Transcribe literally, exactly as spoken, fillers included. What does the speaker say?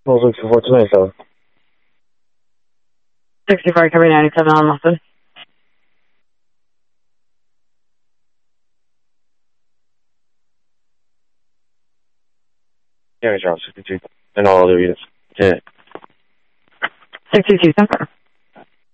Well, sixty-four twenty-seven. sixty-four, cover ninety-seven on Mustard. Damage around sixty-two. And all other units. Yeah. sixty-two, center.